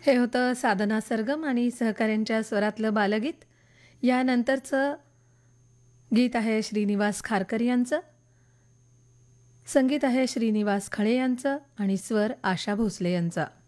हे होतं साधना सरगम आणि सहकाऱ्यांच्या स्वरातलं बालगीत. यानंतरचं गीत आहे श्रीनिवास खारकर यांचं, संगीत आहे श्रीनिवास खळे यांचं आणि स्वर आशा भोसले यांचा.